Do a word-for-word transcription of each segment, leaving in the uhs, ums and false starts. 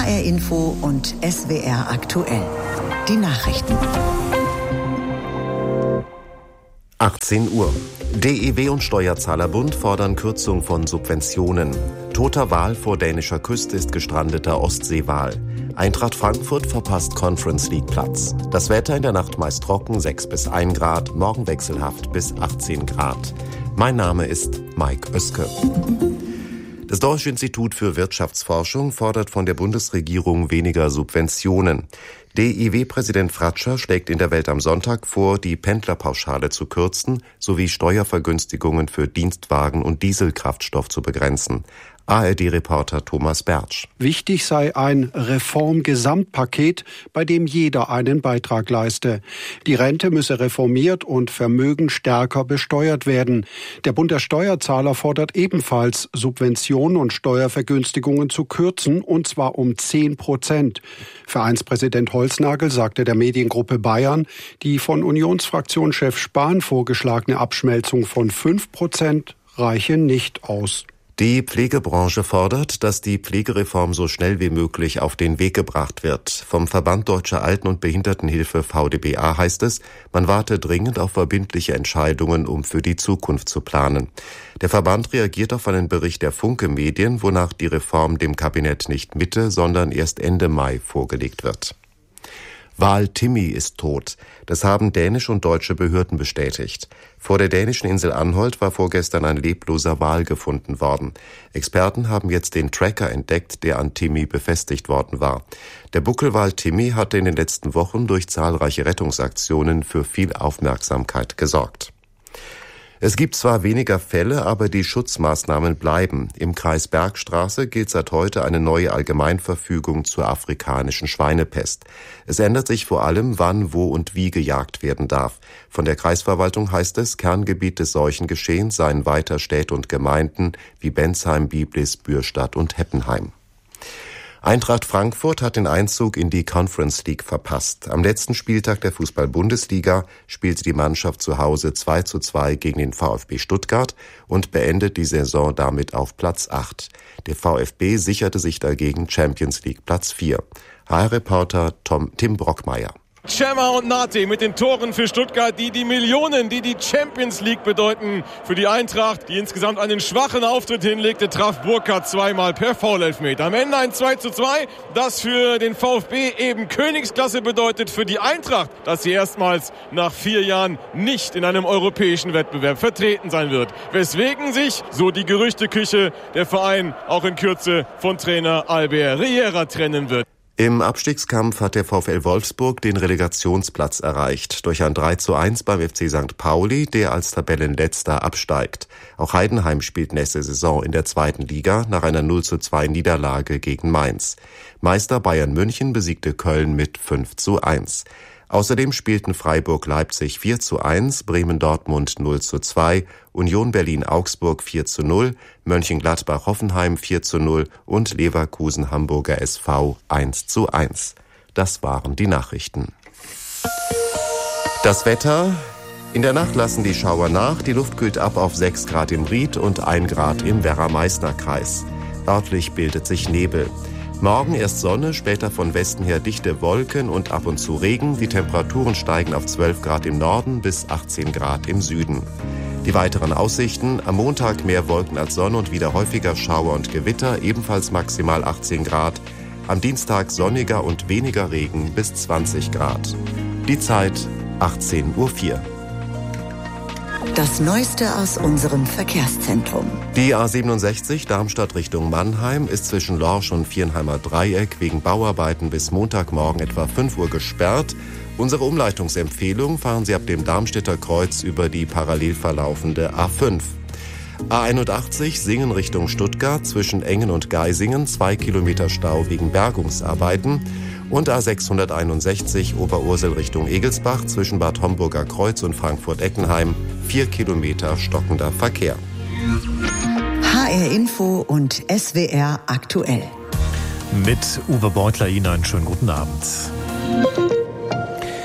H R Info und S W R aktuell. Die Nachrichten. achtzehn Uhr. D E W und Steuerzahlerbund fordern Kürzung von Subventionen. Toter Wal vor dänischer Küste ist gestrandeter Ostseewal. Eintracht Frankfurt verpasst Conference League Platz. Das Wetter in der Nacht meist trocken, sechs bis ein Grad, morgen wechselhaft bis achtzehn Grad. Mein Name ist Mike Oeske. Das Deutsche Institut für Wirtschaftsforschung fordert von der Bundesregierung weniger Subventionen. D I W-Präsident Fratscher schlägt in der Welt am Sonntag vor, die Pendlerpauschale zu kürzen sowie Steuervergünstigungen für Dienstwagen und Dieselkraftstoff zu begrenzen. A R D-Reporter Thomas Bertsch. Wichtig sei ein Reformgesamtpaket, bei dem jeder einen Beitrag leiste. Die Rente müsse reformiert und Vermögen stärker besteuert werden. Der Bund der Steuerzahler fordert ebenfalls, Subventionen und Steuervergünstigungen zu kürzen, und zwar um zehn Prozent. Vereinspräsident Holznagel sagte der Mediengruppe Bayern, die von Unionsfraktionschef Spahn vorgeschlagene Abschmelzung von fünf Prozent reiche nicht aus. Die Pflegebranche fordert, dass die Pflegereform so schnell wie möglich auf den Weg gebracht wird. Vom Verband Deutscher Alten- und Behindertenhilfe V D B A heißt es, man warte dringend auf verbindliche Entscheidungen, um für die Zukunft zu planen. Der Verband reagiert auf einen Bericht der Funke Medien, wonach die Reform dem Kabinett nicht Mitte, sondern erst Ende Mai vorgelegt wird. Wal Timmy ist tot. Das haben dänische und deutsche Behörden bestätigt. Vor der dänischen Insel Anholt war vorgestern ein lebloser Wal gefunden worden. Experten haben jetzt den Tracker entdeckt, der an Timmy befestigt worden war. Der Buckelwal Timmy hatte in den letzten Wochen durch zahlreiche Rettungsaktionen für viel Aufmerksamkeit gesorgt. Es gibt zwar weniger Fälle, aber die Schutzmaßnahmen bleiben. Im Kreis Bergstraße gilt seit heute eine neue Allgemeinverfügung zur afrikanischen Schweinepest. Es ändert sich vor allem, wann, wo und wie gejagt werden darf. Von der Kreisverwaltung heißt es, Kerngebiet des Seuchengeschehens seien weiter Städte und Gemeinden wie Bensheim, Biblis, Bürstadt und Heppenheim. Eintracht Frankfurt hat den Einzug in die Conference League verpasst. Am letzten Spieltag der Fußball-Bundesliga spielte die Mannschaft zu Hause zwei zu zwei gegen den VfB Stuttgart und beendet die Saison damit auf Platz acht. Der VfB sicherte sich dagegen Champions League Platz vier. H R-Reporter Tom, Tim Brockmeier. Cema und Nate mit den Toren für Stuttgart, die die Millionen, die die Champions League bedeuten. Für die Eintracht, die insgesamt einen schwachen Auftritt hinlegte, traf Burkhardt zweimal per Foul-Elfmeter. Am Ende ein zwei zu zwei, das für den VfB eben Königsklasse bedeutet. Für die Eintracht, dass sie erstmals nach vier Jahren nicht in einem europäischen Wettbewerb vertreten sein wird. Weswegen sich, so die Gerüchteküche, der Verein auch in Kürze von Trainer Albert Riera trennen wird. Im Abstiegskampf hat der VfL Wolfsburg den Relegationsplatz erreicht. Durch ein drei zu eins beim F C Sankt Pauli, der als Tabellenletzter absteigt. Auch Heidenheim spielt nächste Saison in der zweiten Liga nach einer null zu zwei Niederlage gegen Mainz. Meister Bayern München besiegte Köln mit fünf zu eins. Außerdem spielten Freiburg-Leipzig vier zu eins, Bremen-Dortmund null zu zwei, Union Berlin-Augsburg vier zu null, Mönchengladbach-Hoffenheim vier zu null und Leverkusen-Hamburger S V eins zu eins. Das waren die Nachrichten. Das Wetter. In der Nacht lassen die Schauer nach, die Luft kühlt ab auf sechs Grad im Ried und ein Grad im Werra-Meißner-Kreis. Örtlich bildet sich Nebel. Morgen erst Sonne, später von Westen her dichte Wolken und ab und zu Regen. Die Temperaturen steigen auf zwölf Grad im Norden bis achtzehn Grad im Süden. Die weiteren Aussichten: am Montag mehr Wolken als Sonne und wieder häufiger Schauer und Gewitter, ebenfalls maximal achtzehn Grad. Am Dienstag sonniger und weniger Regen bis zwanzig Grad. Die Zeit achtzehn Uhr vier. Das Neueste aus unserem Verkehrszentrum. Die A siebenundsechzig Darmstadt Richtung Mannheim ist zwischen Lorsch und Viernheimer Dreieck wegen Bauarbeiten bis Montagmorgen etwa fünf Uhr gesperrt. Unsere Umleitungsempfehlung: fahren Sie ab dem Darmstädter Kreuz über die parallel verlaufende A fünf. A einundachtzig Singen Richtung Stuttgart zwischen Engen und Geisingen, zwei Kilometer Stau wegen Bergungsarbeiten. Und A sechshunderteinundsechzig Oberursel Richtung Egelsbach zwischen Bad Homburger Kreuz und Frankfurt-Eckenheim, vier Kilometer stockender Verkehr. H R Info und S W R aktuell. Mit Uwe Beutler Ihnen einen schönen guten Abend.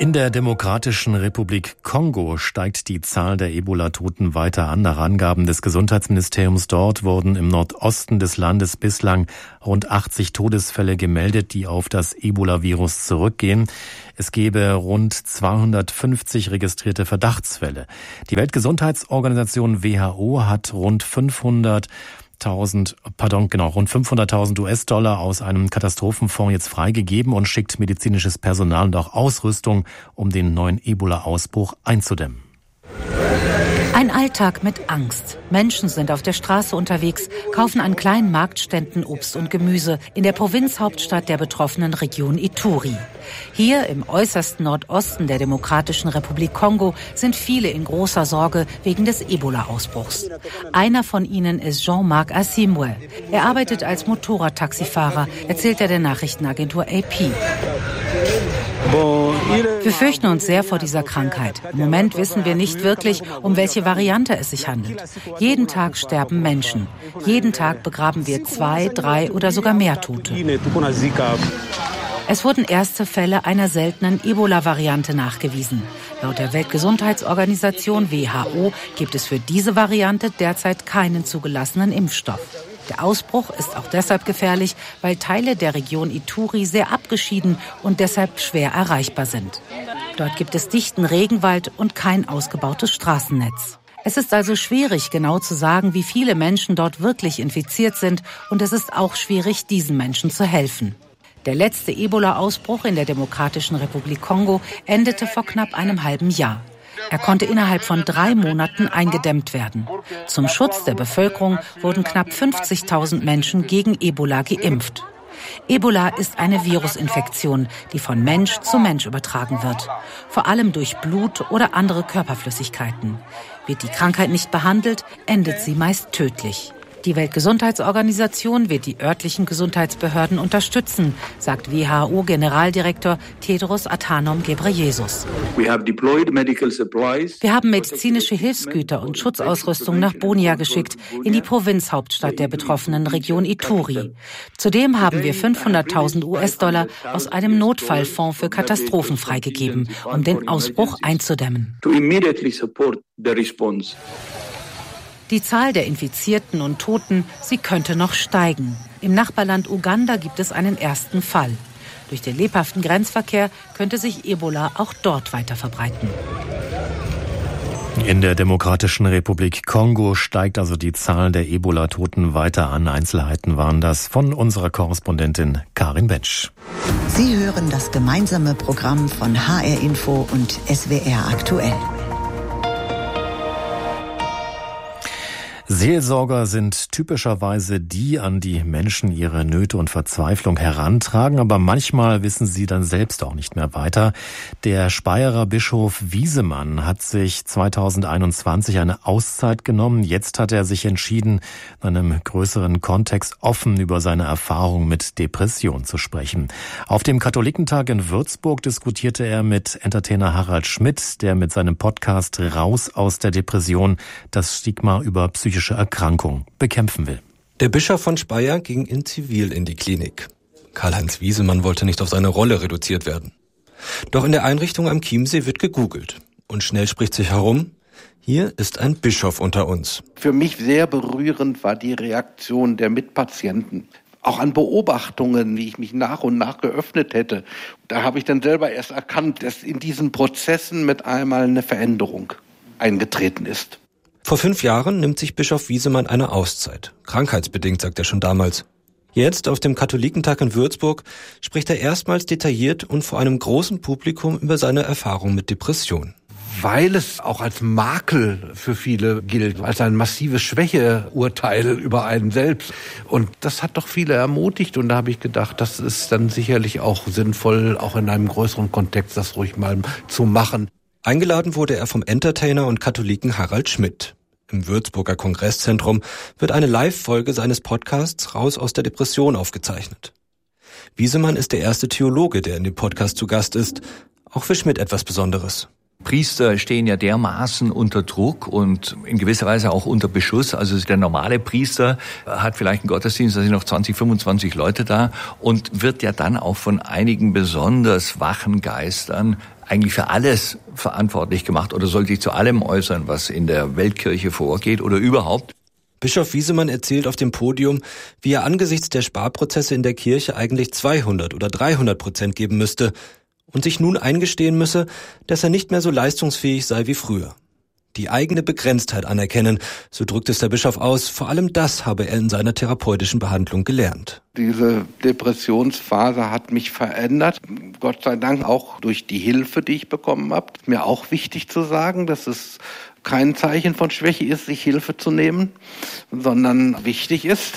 In der Demokratischen Republik Kongo steigt die Zahl der Ebola-Toten weiter an. Nach Angaben des Gesundheitsministeriums dort wurden im Nordosten des Landes bislang rund achtzig Todesfälle gemeldet, die auf das Ebola-Virus zurückgehen. Es gebe rund zweihundertfünfzig registrierte Verdachtsfälle. Die Weltgesundheitsorganisation W H O hat rund fünfhundert Tausend, pardon, genau, rund fünfhunderttausend U S-Dollar aus einem Katastrophenfonds jetzt freigegeben und schickt medizinisches Personal und auch Ausrüstung, um den neuen Ebola-Ausbruch einzudämmen. Ein Alltag mit Angst. Menschen sind auf der Straße unterwegs, kaufen an kleinen Marktständen Obst und Gemüse in der Provinzhauptstadt der betroffenen Region Ituri. Hier im äußersten Nordosten der Demokratischen Republik Kongo sind viele in großer Sorge wegen des Ebola-Ausbruchs. Einer von ihnen ist Jean-Marc Asimwe. Er arbeitet als Motorradtaxifahrer, erzählt er der Nachrichtenagentur A P. Wir fürchten uns sehr vor dieser Krankheit. Im Moment wissen wir nicht wirklich, um welche Variante es sich handelt. Jeden Tag sterben Menschen. Jeden Tag begraben wir zwei, drei oder sogar mehr Tote. Es wurden erste Fälle einer seltenen Ebola-Variante nachgewiesen. Laut der Weltgesundheitsorganisation W H O gibt es für diese Variante derzeit keinen zugelassenen Impfstoff. Der Ausbruch ist auch deshalb gefährlich, weil Teile der Region Ituri sehr abgeschieden und deshalb schwer erreichbar sind. Dort gibt es dichten Regenwald und kein ausgebautes Straßennetz. Es ist also schwierig, genau zu sagen, wie viele Menschen dort wirklich infiziert sind, und es ist auch schwierig, diesen Menschen zu helfen. Der letzte Ebola-Ausbruch in der Demokratischen Republik Kongo endete vor knapp einem halben Jahr. Er konnte innerhalb von drei Monaten eingedämmt werden. Zum Schutz der Bevölkerung wurden knapp fünfzigtausend Menschen gegen Ebola geimpft. Ebola ist eine Virusinfektion, die von Mensch zu Mensch übertragen wird. Vor allem durch Blut oder andere Körperflüssigkeiten. Wird die Krankheit nicht behandelt, endet sie meist tödlich. Die Weltgesundheitsorganisation wird die örtlichen Gesundheitsbehörden unterstützen, sagt W H O-Generaldirektor Tedros Adhanom Ghebreyesus. Wir haben medizinische Hilfsgüter und Schutzausrüstung nach Bunia geschickt, in die Provinzhauptstadt der betroffenen Region Ituri. Zudem haben wir fünfhunderttausend U S-Dollar aus einem Notfallfonds für Katastrophen freigegeben, um den Ausbruch einzudämmen. Die Zahl der Infizierten und Toten, sie könnte noch steigen. Im Nachbarland Uganda gibt es einen ersten Fall. Durch den lebhaften Grenzverkehr könnte sich Ebola auch dort weiter verbreiten. In der Demokratischen Republik Kongo steigt also die Zahl der Ebola-Toten weiter an. Einzelheiten waren das von unserer Korrespondentin Karin Bensch. Sie hören das gemeinsame Programm von H R Info und S W R aktuell. Seelsorger sind typischerweise die, an die Menschen ihre Nöte und Verzweiflung herantragen, aber manchmal wissen sie dann selbst auch nicht mehr weiter. Der Speyerer Bischof Wiesemann hat sich zweitausendeinundzwanzig eine Auszeit genommen. Jetzt hat er sich entschieden, in einem größeren Kontext offen über seine Erfahrung mit Depression zu sprechen. Auf dem Katholikentag in Würzburg diskutierte er mit Entertainer Harald Schmidt, der mit seinem Podcast Raus aus der Depression das Stigma über psychische Erkrankung bekämpfen will. Der Bischof von Speyer ging in Zivil in die Klinik. Karl-Heinz Wiesemann wollte nicht auf seine Rolle reduziert werden. Doch in der Einrichtung am Chiemsee wird gegoogelt. Und schnell spricht sich herum, hier ist ein Bischof unter uns. Für mich sehr berührend war die Reaktion der Mitpatienten. Auch an Beobachtungen, wie ich mich nach und nach geöffnet hätte. Da habe ich dann selber erst erkannt, dass in diesen Prozessen mit einmal eine Veränderung eingetreten ist. Vor fünf Jahren nimmt sich Bischof Wiesemann eine Auszeit. Krankheitsbedingt, sagt er schon damals. Jetzt, auf dem Katholikentag in Würzburg, spricht er erstmals detailliert und vor einem großen Publikum über seine Erfahrung mit Depression. Weil es auch als Makel für viele gilt, als ein massives Schwächeurteil über einen selbst. Und das hat doch viele ermutigt. Und da habe ich gedacht, das ist dann sicherlich auch sinnvoll, auch in einem größeren Kontext das ruhig mal zu machen. Eingeladen wurde er vom Entertainer und Katholiken Harald Schmidt. Im Würzburger Kongresszentrum wird eine Live-Folge seines Podcasts Raus aus der Depression aufgezeichnet. Wiesemann ist der erste Theologe, der in dem Podcast zu Gast ist. Auch für Schmidt etwas Besonderes. Priester stehen ja dermaßen unter Druck und in gewisser Weise auch unter Beschuss. Also der normale Priester hat vielleicht einen Gottesdienst, da sind noch zwanzig, fünfundzwanzig Leute da und wird ja dann auch von einigen besonders wachen Geistern eigentlich für alles verantwortlich gemacht oder soll sich zu allem äußern, was in der Weltkirche vorgeht oder überhaupt. Bischof Wiesemann erzählt auf dem Podium, wie er angesichts der Sparprozesse in der Kirche eigentlich zweihundert oder dreihundert Prozent geben müsste und sich nun eingestehen müsse, dass er nicht mehr so leistungsfähig sei wie früher. Die eigene Begrenztheit anerkennen, so drückt es der Bischof aus, vor allem das habe er in seiner therapeutischen Behandlung gelernt. Diese Depressionsphase hat mich verändert, Gott sei Dank auch durch die Hilfe, die ich bekommen habe. Mir auch wichtig zu sagen, dass es kein Zeichen von Schwäche ist, sich Hilfe zu nehmen, sondern wichtig ist.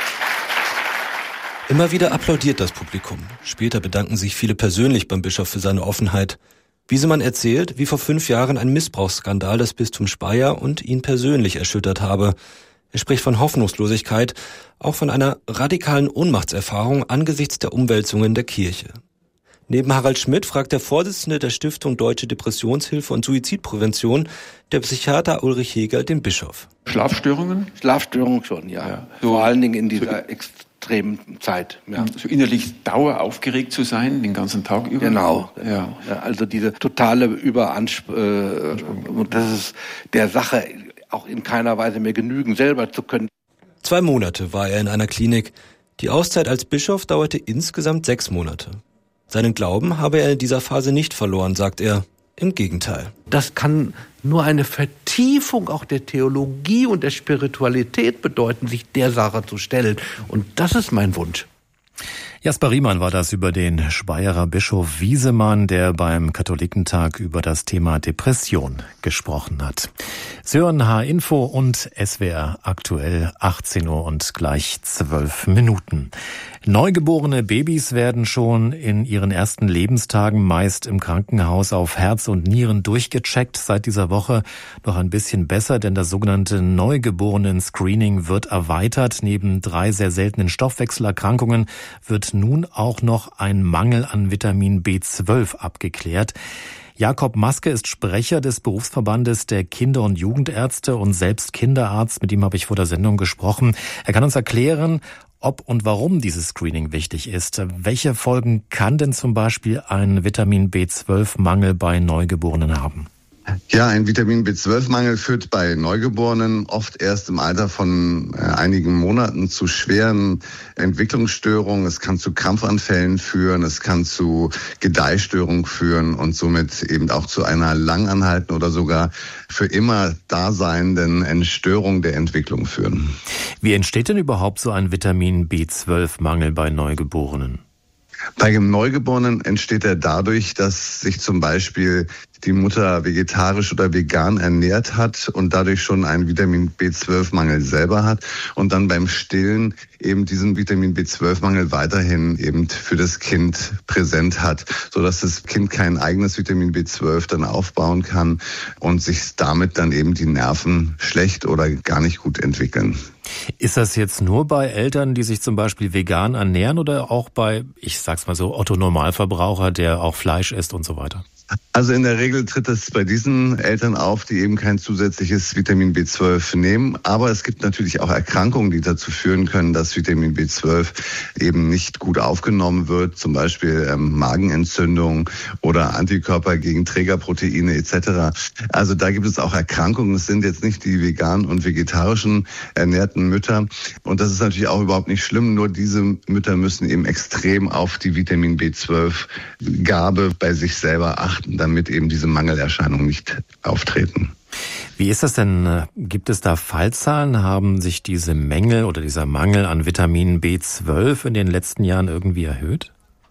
Immer wieder applaudiert das Publikum. Später bedanken sich viele persönlich beim Bischof für seine Offenheit. Wiesemann erzählt, wie vor fünf Jahren ein Missbrauchsskandal das Bistum Speyer und ihn persönlich erschüttert habe. Er spricht von Hoffnungslosigkeit, auch von einer radikalen Ohnmachtserfahrung angesichts der Umwälzungen der Kirche. Neben Harald Schmidt fragt der Vorsitzende der Stiftung Deutsche Depressionshilfe und Suizidprävention, der Psychiater Ulrich Heger, den Bischof. Schlafstörungen? Schlafstörungen schon, ja. ja. So Vor allen Dingen in dieser extremen Zeit. Ja. So innerlich daueraufgeregt zu sein, den ganzen Tag über? Genau. Ja. Ja, also diese totale Überanspruchung, äh, das ist der Sache auch in keiner Weise mehr genügen, selber zu können. Zwei Monate war er in einer Klinik. Die Auszeit als Bischof dauerte insgesamt sechs Monate. Seinen Glauben habe er in dieser Phase nicht verloren, sagt er. Im Gegenteil. Das kann nur eine Vertiefung auch der Theologie und der Spiritualität bedeuten, sich der Sache zu stellen. Und das ist mein Wunsch. Jasper Riemann war das über den Speyerer Bischof Wiesemann, der beim Katholikentag über das Thema Depression gesprochen hat. Sie hören H-Info und S W R aktuell achtzehn Uhr und gleich zwölf Minuten. Neugeborene Babys werden schon in ihren ersten Lebenstagen meist im Krankenhaus auf Herz und Nieren durchgecheckt. Seit dieser Woche noch ein bisschen besser, denn das sogenannte Neugeborenen-Screening wird erweitert. Neben drei sehr seltenen Stoffwechselerkrankungen wird nun auch noch ein Mangel an Vitamin B zwölf abgeklärt. Jakob Maske ist Sprecher des Berufsverbandes der Kinder- und Jugendärzte und selbst Kinderarzt. Mit ihm habe ich vor der Sendung gesprochen. Er kann uns erklären, ob und warum dieses Screening wichtig ist. Welche Folgen kann denn zum Beispiel ein Vitamin B zwölf Mangel bei Neugeborenen haben? Ja, ein Vitamin B zwölf Mangel führt bei Neugeborenen oft erst im Alter von äh, einigen Monaten zu schweren Entwicklungsstörungen. Es kann zu Krampfanfällen führen, es kann zu Gedeihstörungen führen und somit eben auch zu einer langanhaltenden oder sogar für immer daseinenden Störung der Entwicklung führen. Wie entsteht denn überhaupt so ein Vitamin B zwölf Mangel bei Neugeborenen? Bei dem Neugeborenen entsteht er dadurch, dass sich zum Beispiel die Mutter vegetarisch oder vegan ernährt hat und dadurch schon einen Vitamin B zwölf Mangel selber hat und dann beim Stillen eben diesen Vitamin B zwölf Mangel weiterhin eben für das Kind präsent hat, sodass das Kind kein eigenes Vitamin B zwölf dann aufbauen kann und sich damit dann eben die Nerven schlecht oder gar nicht gut entwickeln. Ist das jetzt nur bei Eltern, die sich zum Beispiel vegan ernähren oder auch bei, ich sag's mal so, Otto-Normalverbraucher, der auch Fleisch isst und so weiter? Also in der Regel tritt es bei diesen Eltern auf, die eben kein zusätzliches Vitamin B zwölf nehmen. Aber es gibt natürlich auch Erkrankungen, die dazu führen können, dass Vitamin B zwölf eben nicht gut aufgenommen wird. Zum Beispiel ähm, Magenentzündung oder Antikörper gegen Trägerproteine et cetera. Also da gibt es auch Erkrankungen. Es sind jetzt nicht die veganen und vegetarischen ernährten Mütter. Und das ist natürlich auch überhaupt nicht schlimm. Nur diese Mütter müssen eben extrem auf die Vitamin B zwölf Gabe bei sich selber achten, damit eben diese Mangelerscheinungen nicht auftreten. Wie ist das denn? Gibt es da Fallzahlen? Haben sich diese Mängel oder dieser Mangel an Vitamin B zwölf in den letzten Jahren irgendwie erhöht?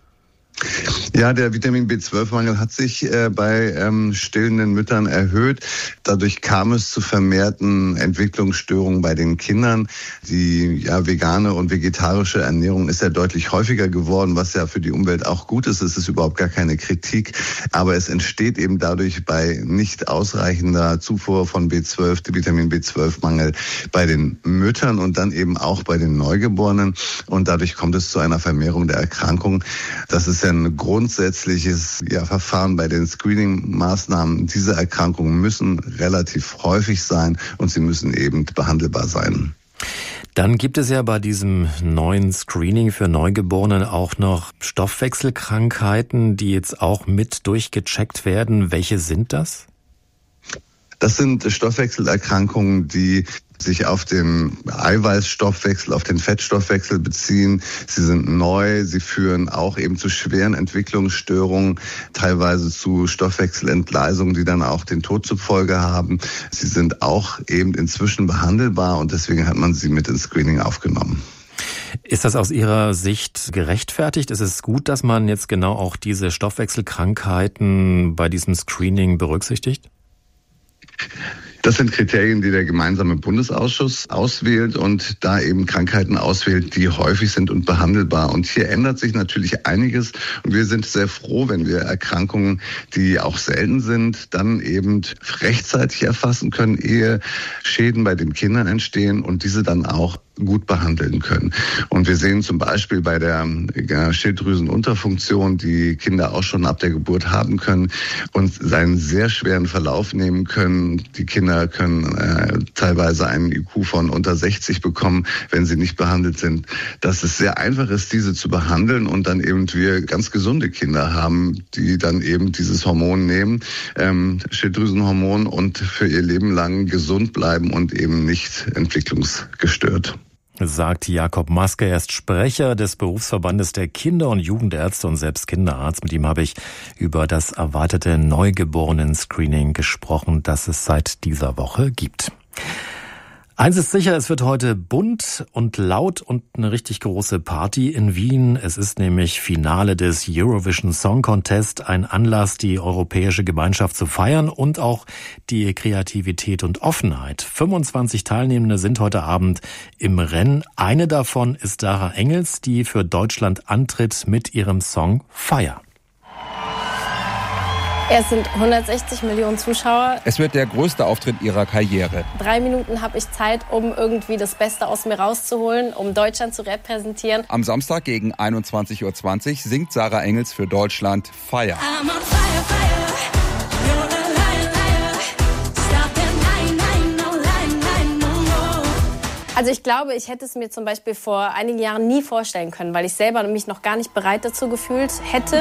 Ja, der Vitamin B zwölf Mangel hat sich äh, bei ähm, stillenden Müttern erhöht. Dadurch kam es zu vermehrten Entwicklungsstörungen bei den Kindern. Die ja, vegane und vegetarische Ernährung ist ja deutlich häufiger geworden, was ja für die Umwelt auch gut ist. Es ist überhaupt gar keine Kritik. Aber es entsteht eben dadurch bei nicht ausreichender Zufuhr von B zwölf, der Vitamin B zwölf Mangel bei den Müttern und dann eben auch bei den Neugeborenen. Und dadurch kommt es zu einer Vermehrung der Erkrankung. Das ist ja ein grundsätzliches ja, Verfahren bei den Screening-Maßnahmen. Diese Erkrankungen müssen relativ häufig sein und sie müssen eben behandelbar sein. Dann gibt es ja bei diesem neuen Screening für Neugeborene auch noch Stoffwechselkrankheiten, die jetzt auch mit durchgecheckt werden. Welche sind das? Das sind Stoffwechselerkrankungen, die sich auf den Eiweißstoffwechsel, auf den Fettstoffwechsel beziehen. Sie sind neu, sie führen auch eben zu schweren Entwicklungsstörungen, teilweise zu Stoffwechselentgleisungen, die dann auch den Tod zur Folge haben. Sie sind auch eben inzwischen behandelbar und deswegen hat man sie mit ins Screening aufgenommen. Ist das aus Ihrer Sicht gerechtfertigt? Ist es gut, dass man jetzt genau auch diese Stoffwechselkrankheiten bei diesem Screening berücksichtigt? Das sind Kriterien, die der gemeinsame Bundesausschuss auswählt und da eben Krankheiten auswählt, die häufig sind und behandelbar. Und hier ändert sich natürlich einiges und wir sind sehr froh, wenn wir Erkrankungen, die auch selten sind, dann eben rechtzeitig erfassen können, ehe Schäden bei den Kindern entstehen und diese dann auch gut behandeln können. Und wir sehen zum Beispiel bei der Schilddrüsenunterfunktion, die Kinder auch schon ab der Geburt haben können und einen sehr schweren Verlauf nehmen können. Die Kinder können äh, teilweise einen I Q von unter sechzig bekommen, wenn sie nicht behandelt sind. Dass es sehr einfach ist, diese zu behandeln und dann eben wir ganz gesunde Kinder haben, die dann eben dieses Hormon nehmen, ähm, Schilddrüsenhormon, und für ihr Leben lang gesund bleiben und eben nicht entwicklungsgestört. Sagt Jakob Maske, er ist Sprecher des Berufsverbandes der Kinder- und Jugendärzte und selbst Kinderarzt. Mit ihm habe ich über das erwartete Neugeborenen-Screening gesprochen, das es seit dieser Woche gibt. Eins ist sicher, es wird heute bunt und laut und eine richtig große Party in Wien. Es ist nämlich Finale des Eurovision Song Contest, ein Anlass, die europäische Gemeinschaft zu feiern und auch die Kreativität und Offenheit. fünfundzwanzig Teilnehmende sind heute Abend im Rennen. Eine davon ist Sarah Engels, die für Deutschland antritt mit ihrem Song Fire. Es sind hundertsechzig Millionen Zuschauer. Es wird der größte Auftritt ihrer Karriere. Drei Minuten habe ich Zeit, um irgendwie das Beste aus mir rauszuholen, um Deutschland zu repräsentieren. Am Samstag gegen einundzwanzig Uhr zwanzig singt Sarah Engels für Deutschland Fire. Also ich glaube, ich hätte es mir zum Beispiel vor einigen Jahren nie vorstellen können, weil ich selber mich noch gar nicht bereit dazu gefühlt hätte.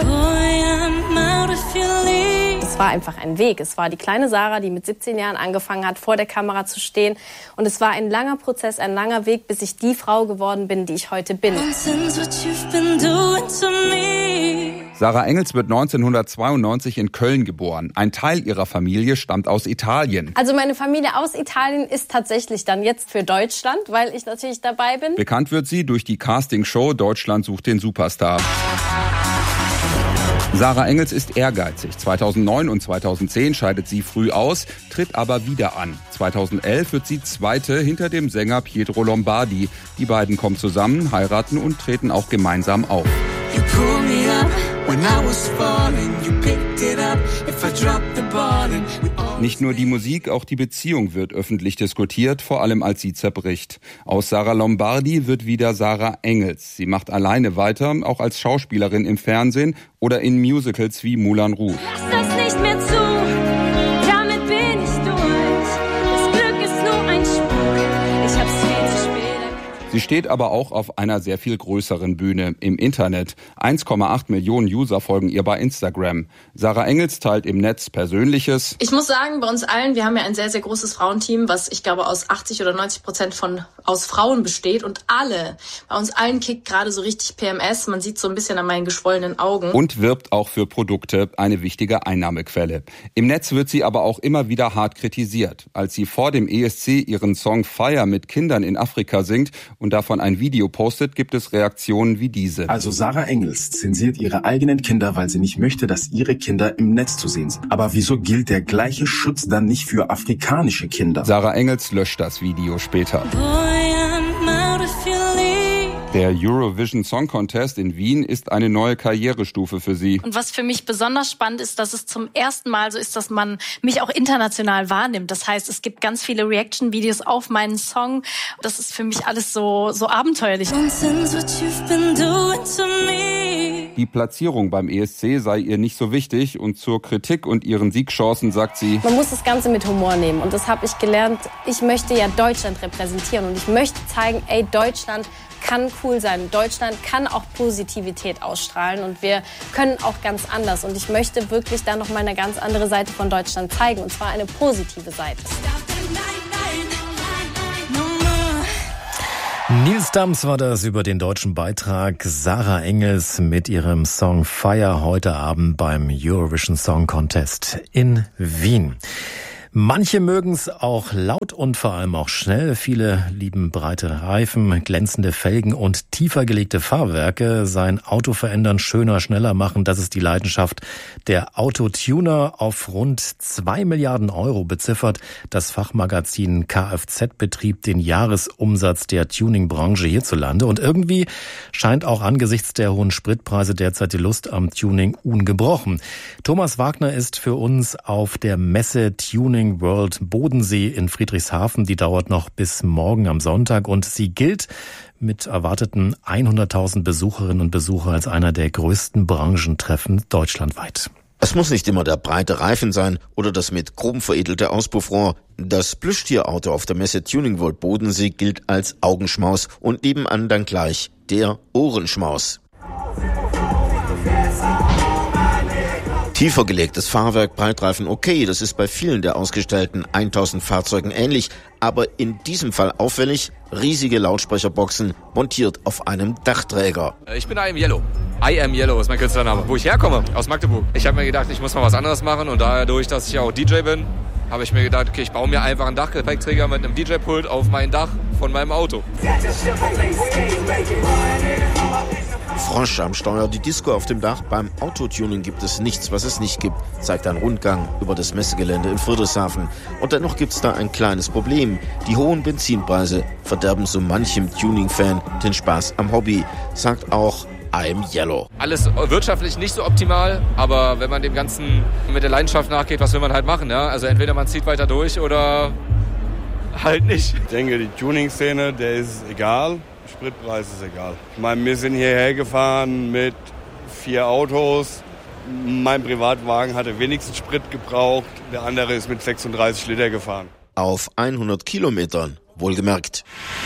Es war einfach ein Weg. Es war die kleine Sarah, die mit siebzehn Jahren angefangen hat, vor der Kamera zu stehen. Und es war ein langer Prozess, ein langer Weg, bis ich die Frau geworden bin, die ich heute bin. Sarah Engels wird neunzehnhundertzweiundneunzig in Köln geboren. Ein Teil ihrer Familie stammt aus Italien. Also meine Familie aus Italien ist tatsächlich dann jetzt für Deutschland, weil ich natürlich dabei bin. Bekannt wird sie durch die Castingshow Deutschland sucht den Superstar. Sarah Engels ist ehrgeizig. zweitausendneun und zweitausendzehn scheidet sie früh aus, tritt aber wieder an. zweitausendelf wird sie Zweite hinter dem Sänger Pietro Lombardi. Die beiden kommen zusammen, heiraten und treten auch gemeinsam auf. Nicht nur die Musik, auch die Beziehung wird öffentlich diskutiert, vor allem als sie zerbricht. Aus Sarah Lombardi wird wieder Sarah Engels. Sie macht alleine weiter, auch als Schauspielerin im Fernsehen oder in Musicals wie Moulin Rouge. Lass das nicht mehr zu, damit bin ich durch. Das Glück ist nur ein Spuk, ich hab's viel zu spät. Sie steht aber auch auf einer sehr viel größeren Bühne im Internet. eins Komma acht Millionen User folgen ihr bei Instagram. Sarah Engels teilt im Netz Persönliches. Ich muss sagen, bei uns allen, wir haben ja ein sehr, sehr großes Frauenteam, was ich glaube aus achtzig oder neunzig Prozent von aus Frauen besteht. Und alle, bei uns allen kickt gerade so richtig P M S. Man sieht so ein bisschen an meinen geschwollenen Augen. Und wirbt auch für Produkte, eine wichtige Einnahmequelle. Im Netz wird sie aber auch immer wieder hart kritisiert. Als sie vor dem E S C ihren Song Fire mit Kindern in Afrika singt und davon ein Video postet, gibt es Reaktionen wie diese. Also Sarah Engels zensiert ihre eigenen Kinder, weil sie nicht möchte, dass ihre Kinder im Netz zu sehen sind. Aber wieso gilt der gleiche Schutz dann nicht für afrikanische Kinder? Sarah Engels löscht das Video später. Der Eurovision Song Contest in Wien ist eine neue Karrierestufe für sie. Und was für mich besonders spannend ist, dass es zum ersten Mal so ist, dass man mich auch international wahrnimmt. Das heißt, es gibt ganz viele Reaction-Videos auf meinen Song. Das ist für mich alles so, so abenteuerlich. Die Platzierung beim E S C sei ihr nicht so wichtig und zur Kritik und ihren Siegchancen sagt sie: Man muss das Ganze mit Humor nehmen und das habe ich gelernt. Ich möchte ja Deutschland repräsentieren und ich möchte zeigen, ey, Deutschland kann cool sein. Deutschland kann auch Positivität ausstrahlen und wir können auch ganz anders. Und ich möchte wirklich da noch mal eine ganz andere Seite von Deutschland zeigen, und zwar eine positive Seite. Nils Dams war das über den deutschen Beitrag. Sarah Engels mit ihrem Song Fire heute Abend beim Eurovision Song Contest in Wien. Manche mögen es auch laut und vor allem auch schnell. Viele lieben breite Reifen, glänzende Felgen und tiefer gelegte Fahrwerke. Sein Auto verändern, schöner, schneller machen, das ist die Leidenschaft der Autotuner. Auf rund zwei Milliarden Euro beziffert das Fachmagazin Kfz-Betrieb den Jahresumsatz der Tuningbranche hierzulande. Und irgendwie scheint auch angesichts der hohen Spritpreise derzeit die Lust am Tuning ungebrochen. Thomas Wagner ist für uns auf der Messe Tuning World Bodensee in Friedrichshafen. Die dauert noch bis morgen am Sonntag und sie gilt mit erwarteten hunderttausend Besucherinnen und Besuchern als einer der größten Branchentreffen deutschlandweit. Es muss nicht immer der breite Reifen sein oder das mit chrom veredelte Auspuffrohr. Das Plüschtierauto auf der Messe Tuning World Bodensee gilt als Augenschmaus und nebenan dann gleich der Ohrenschmaus. Tiefer gelegtes Fahrwerk, Breitreifen, okay, das ist bei vielen der ausgestellten tausend Fahrzeugen ähnlich, aber in diesem Fall auffällig, riesige Lautsprecherboxen montiert auf einem Dachträger. Ich bin I Am Yellow. I Am Yellow ist mein Künstlername. Wo ich herkomme, aus Magdeburg. Ich habe mir gedacht, ich muss mal was anderes machen und dadurch, dass ich auch D J bin, habe ich mir gedacht, okay, ich baue mir einfach einen Dachgepäckträger mit einem D J-Pult auf mein Dach von meinem Auto. Frosch am Steuer, die Disco auf dem Dach. Beim Autotuning gibt es nichts, was es nicht gibt, zeigt ein Rundgang über das Messegelände in Friedrichshafen. Und dennoch gibt es da ein kleines Problem. Die hohen Benzinpreise verderben so manchem Tuning-Fan den Spaß am Hobby, sagt auch I Am Yellow. Alles wirtschaftlich nicht so optimal, aber wenn man dem Ganzen mit der Leidenschaft nachgeht, was will man halt machen? Ja? Also entweder man zieht weiter durch oder halt nicht. Ich denke, die Tuning-Szene, der ist egal. Spritpreis ist egal. Ich meine, wir sind hierher gefahren mit vier Autos. Mein Privatwagen hatte wenigstens Sprit gebraucht. Der andere ist mit sechsunddreißig Liter gefahren. Auf hundert Kilometern, wohlgemerkt.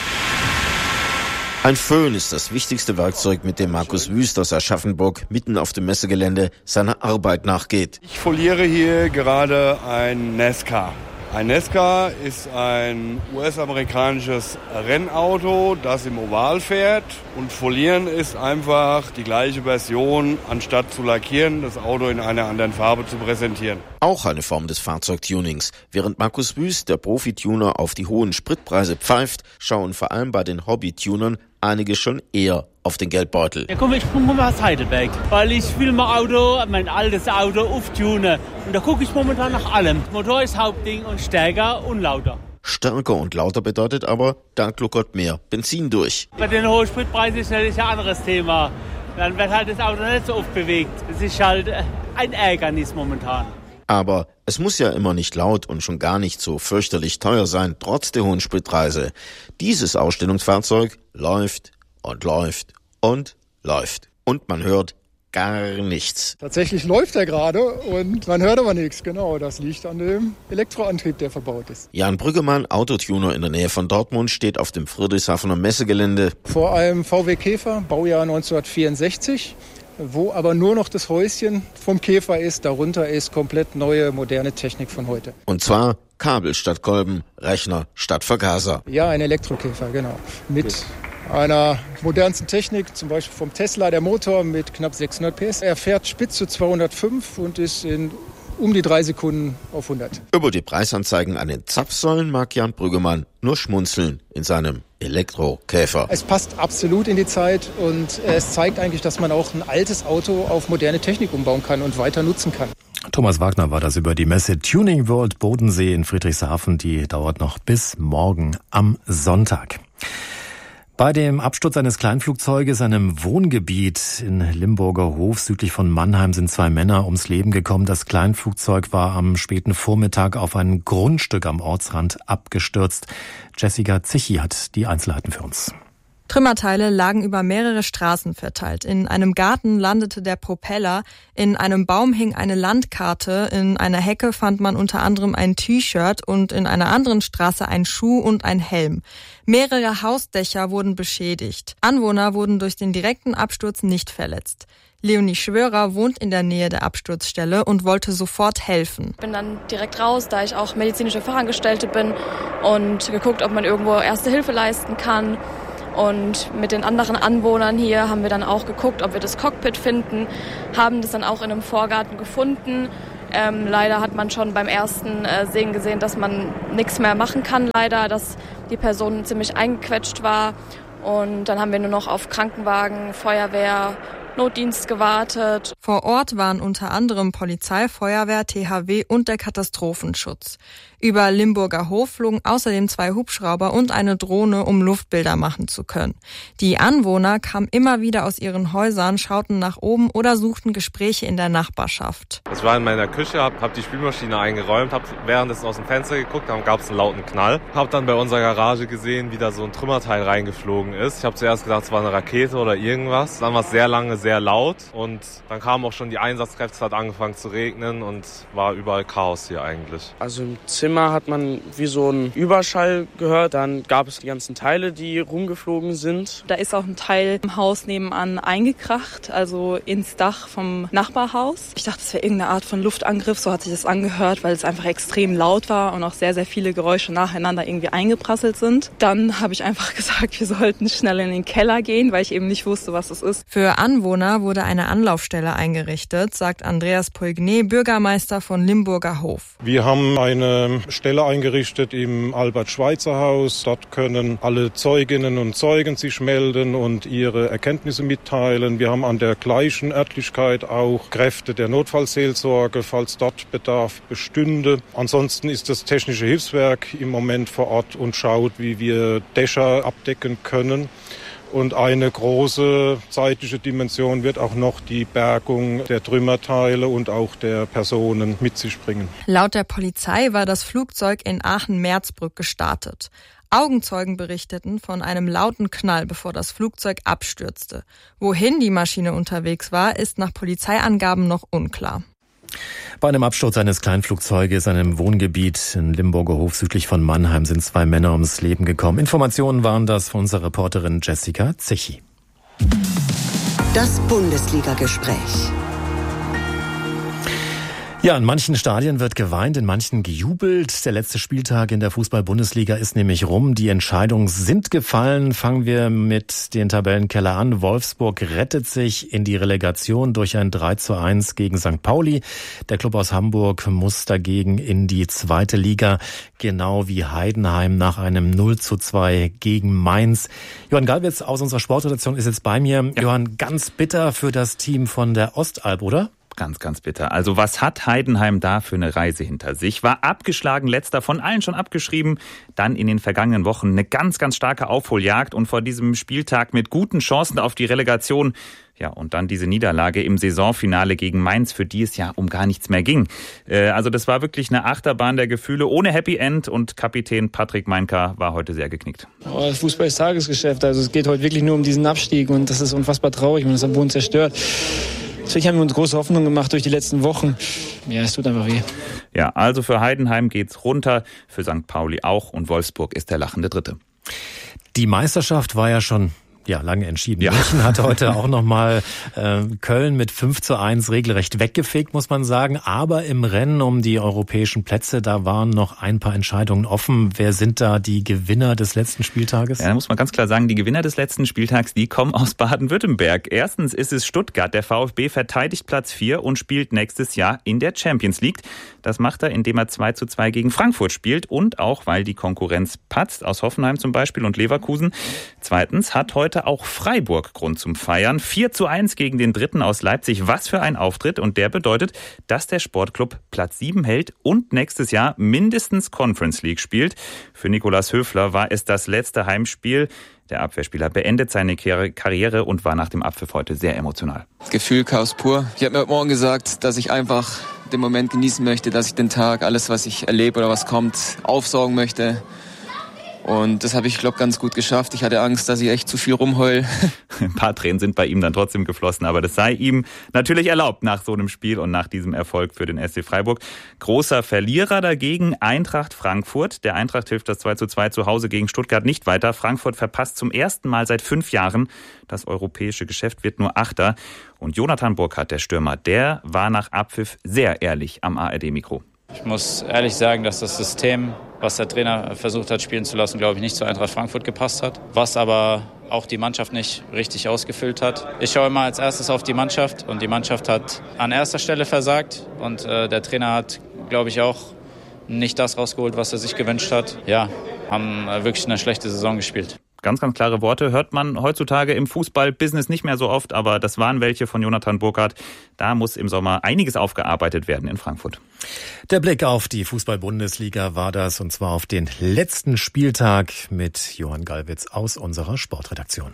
Ein Föhn ist das wichtigste Werkzeug, mit dem Markus Wüst aus Aschaffenburg mitten auf dem Messegelände seiner Arbeit nachgeht. Ich foliere hier gerade ein Nesca. Ein Nesca ist ein U S-amerikanisches Rennauto, das im Oval fährt. Und folieren ist einfach die gleiche Version, anstatt zu lackieren, das Auto in einer anderen Farbe zu präsentieren. Auch eine Form des Fahrzeugtunings. Während Markus Wüst, der Profituner, auf die hohen Spritpreise pfeift, schauen vor allem bei den Hobbytunern einige schon eher auf den Geldbeutel. Ja, komm, ich komme aus Heidelberg, weil ich will mein Auto, mein altes Auto auftunen. Und da gucke ich momentan nach allem. Motor ist Hauptding und stärker und lauter. Stärker und lauter bedeutet aber, da gluckert mehr Benzin durch. Bei den hohen Spritpreisen ist das ja ein anderes Thema. Dann wird halt das Auto nicht so oft bewegt. Das ist halt ein Ärgernis momentan. Aber es muss ja immer nicht laut und schon gar nicht so fürchterlich teuer sein, trotz der hohen Spritpreise. Dieses Ausstellungsfahrzeug läuft und läuft und läuft. Und man hört gar nichts. Tatsächlich läuft er gerade und man hört aber nichts. Genau, das liegt an dem Elektroantrieb, der verbaut ist. Jan Brüggemann, Autotuner in der Nähe von Dortmund, steht auf dem Friedrichshafener Messegelände. Vor einem V W Käfer, Baujahr neunzehnhundertvierundsechzig. Wo aber nur noch das Häuschen vom Käfer ist. Darunter ist komplett neue, moderne Technik von heute. Und zwar Kabel statt Kolben, Rechner statt Vergaser. Ja, ein Elektrokäfer, genau. Mit einer modernsten Technik, zum Beispiel vom Tesla, der Motor mit knapp sechshundert P S. Er fährt spitz zu zweihundertfünf und ist in um die drei Sekunden auf hundert. Über die Preisanzeigen an den Zapfsäulen mag Jan Brüggemann nur schmunzeln in seinem Elektrokäfer. Es passt absolut in die Zeit und es zeigt eigentlich, dass man auch ein altes Auto auf moderne Technik umbauen kann und weiter nutzen kann. Thomas Wagner war das über die Messe Tuning World Bodensee in Friedrichshafen. Die dauert noch bis morgen am Sonntag. Bei dem Absturz eines Kleinflugzeuges in einem Wohngebiet in Limburger Hof südlich von Mannheim sind zwei Männer ums Leben gekommen. Das Kleinflugzeug war am späten Vormittag auf ein Grundstück am Ortsrand abgestürzt. Jessica Zichy hat die Einzelheiten für uns. Trümmerteile lagen über mehrere Straßen verteilt. In einem Garten landete der Propeller, in einem Baum hing eine Landkarte, in einer Hecke fand man unter anderem ein T-Shirt und in einer anderen Straße ein Schuh und ein Helm. Mehrere Hausdächer wurden beschädigt. Anwohner wurden durch den direkten Absturz nicht verletzt. Leonie Schwörer wohnt in der Nähe der Absturzstelle und wollte sofort helfen. Ich bin dann direkt raus, da ich auch medizinische Fachangestellte bin, und geguckt, ob man irgendwo Erste Hilfe leisten kann. Und mit den anderen Anwohnern hier haben wir dann auch geguckt, ob wir das Cockpit finden, haben das dann auch in einem Vorgarten gefunden. Ähm, leider hat man schon beim ersten äh, Sehen gesehen, dass man nichts mehr machen kann, leider, dass die Person ziemlich eingequetscht war. Und dann haben wir nur noch auf Krankenwagen, Feuerwehr, Notdienst gewartet. Vor Ort waren unter anderem Polizei, Feuerwehr, T H W und der Katastrophenschutz. Über Limburger Hof flogen außerdem zwei Hubschrauber und eine Drohne, um Luftbilder machen zu können. Die Anwohner kamen immer wieder aus ihren Häusern, schauten nach oben oder suchten Gespräche in der Nachbarschaft. Ich war in meiner Küche, hab, hab die Spülmaschine eingeräumt, hab währenddessen aus dem Fenster geguckt, dann gab es einen lauten Knall. Hab dann bei unserer Garage gesehen, wie da so ein Trümmerteil reingeflogen ist. Ich habe zuerst gedacht, es war eine Rakete oder irgendwas. Dann war es sehr lange sehr laut und dann kamen auch schon die Einsatzkräfte, es hat angefangen zu regnen und war überall Chaos hier eigentlich. Also im Zimmer hat man wie so einen Überschall gehört, dann gab es die ganzen Teile, die rumgeflogen sind. Da ist auch ein Teil im Haus nebenan eingekracht, also ins Dach vom Nachbarhaus. Ich dachte, es wäre irgendeine Art von Luftangriff, so hat sich das angehört, weil es einfach extrem laut war und auch sehr, sehr viele Geräusche nacheinander irgendwie eingeprasselt sind. Dann habe ich einfach gesagt, wir sollten schnell in den Keller gehen, weil ich eben nicht wusste, was es ist. Für Anwohner wurde eine Anlaufstelle eingerichtet, sagt Andreas Poignet, Bürgermeister von Limburger Hof. Wir haben eine Stelle eingerichtet im Albert-Schweitzer-Haus. Dort können alle Zeuginnen und Zeugen sich melden und ihre Erkenntnisse mitteilen. Wir haben an der gleichen Örtlichkeit auch Kräfte der Notfallseelsorge, falls dort Bedarf bestünde. Ansonsten ist das Technische Hilfswerk im Moment vor Ort und schaut, wie wir Dächer abdecken können. Und eine große zeitliche Dimension wird auch noch die Bergung der Trümmerteile und auch der Personen mit sich bringen. Laut der Polizei war das Flugzeug in Aachen-Merzbrück gestartet. Augenzeugen berichteten von einem lauten Knall, bevor das Flugzeug abstürzte. Wohin die Maschine unterwegs war, ist nach Polizeiangaben noch unklar. Bei einem Absturz eines Kleinflugzeuges in einem Wohngebiet in Limburger Hof südlich von Mannheim sind zwei Männer ums Leben gekommen. Informationen waren das von unserer Reporterin Jessica Zichy. Das Bundesliga-Gespräch. Ja, in manchen Stadien wird geweint, in manchen gejubelt. Der letzte Spieltag in der Fußball-Bundesliga ist nämlich rum. Die Entscheidungen sind gefallen. Fangen wir mit den Tabellenkeller an. Wolfsburg rettet sich in die Relegation durch ein drei zu eins gegen Sankt Pauli. Der Klub aus Hamburg muss dagegen in die zweite Liga, genau wie Heidenheim nach einem null zu zwei gegen Mainz. Johann Galwitz aus unserer Sportredaktion ist jetzt bei mir. Ja. Johann, ganz bitter für das Team von der Ostalb, oder? Ganz, ganz bitter. Also was hat Heidenheim da für eine Reise hinter sich? War abgeschlagen, letzter, von allen schon abgeschrieben. Dann in den vergangenen Wochen eine ganz, ganz starke Aufholjagd und vor diesem Spieltag mit guten Chancen auf die Relegation. Ja, und dann diese Niederlage im Saisonfinale gegen Mainz, für die es ja um gar nichts mehr ging. Äh, also das war wirklich eine Achterbahn der Gefühle ohne Happy End und Kapitän Patrick Meinka war heute sehr geknickt. Oh, Fußball ist Tagesgeschäft, also es geht heute wirklich nur um diesen Abstieg und das ist unfassbar traurig, man ist am Boden zerstört. Natürlich haben wir uns große Hoffnung gemacht durch die letzten Wochen. Ja, es tut einfach weh. Ja, also für Heidenheim geht's runter, für Sankt Pauli auch und Wolfsburg ist der lachende Dritte. Die Meisterschaft war ja schon ja lange entschieden. Ja. München hat heute auch nochmal äh, Köln mit fünf zu eins regelrecht weggefegt, muss man sagen. Aber im Rennen um die europäischen Plätze, da waren noch ein paar Entscheidungen offen. Wer sind da die Gewinner des letzten Spieltages? Ja, da muss man ganz klar sagen, die Gewinner des letzten Spieltags, die kommen aus Baden-Württemberg. Erstens ist es Stuttgart. Der VfB verteidigt Platz vier und spielt nächstes Jahr in der Champions League. Das macht er, indem er zwei zu zwei gegen Frankfurt spielt und auch, weil die Konkurrenz patzt, aus Hoffenheim zum Beispiel und Leverkusen. Zweitens hat heute auch Freiburg Grund zum Feiern. vier zu eins gegen den Dritten aus Leipzig. Was für ein Auftritt. Und der bedeutet, dass der Sportclub Platz sieben hält und nächstes Jahr mindestens Conference League spielt. Für Nikolaus Höfler war es das letzte Heimspiel. Der Abwehrspieler beendet seine Karriere und war nach dem Abpfiff heute sehr emotional. Gefühl Chaos pur. Ich habe mir heute Morgen gesagt, dass ich einfach den Moment genießen möchte, dass ich den Tag, alles was ich erlebe oder was kommt, aufsaugen möchte. Und das habe ich, glaube ganz gut geschafft. Ich hatte Angst, dass ich echt zu viel rumheul. Ein paar Tränen sind bei ihm dann trotzdem geflossen, aber das sei ihm natürlich erlaubt nach so einem Spiel und nach diesem Erfolg für den S C Freiburg. Großer Verlierer dagegen Eintracht Frankfurt. Der Eintracht hilft das zwei zu zwei zu Hause gegen Stuttgart nicht weiter. Frankfurt verpasst zum ersten Mal seit fünf Jahren das europäische Geschäft, wird nur Achter. Und Jonathan Burkhardt, der Stürmer, der war nach Abpfiff sehr ehrlich am A R D-Mikro. Ich muss ehrlich sagen, dass das System, was der Trainer versucht hat spielen zu lassen, glaube ich, nicht zu Eintracht Frankfurt gepasst hat. Was aber auch die Mannschaft nicht richtig ausgefüllt hat. Ich schaue immer als erstes auf die Mannschaft und die Mannschaft hat an erster Stelle versagt. Und äh, der Trainer hat, glaube ich, auch nicht das rausgeholt, was er sich gewünscht hat. Ja, haben äh, wirklich eine schlechte Saison gespielt. Ganz, ganz klare Worte hört man heutzutage im Fußball-Business nicht mehr so oft, aber das waren welche von Jonathan Burkhardt. Da muss im Sommer einiges aufgearbeitet werden in Frankfurt. Der Blick auf die Fußball-Bundesliga war das, und zwar auf den letzten Spieltag mit Johann Gallwitz aus unserer Sportredaktion.